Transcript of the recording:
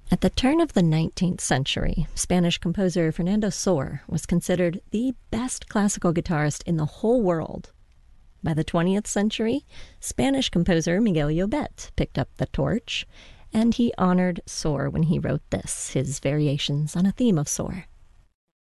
At the turn of the 19th century, Spanish composer Fernando Sor was considered the best classical guitarist in the whole world. By the 20th century, Spanish composer Miguel Llobet picked up the torch, and he honored Sor when he wrote this, his variations on a theme of Sor.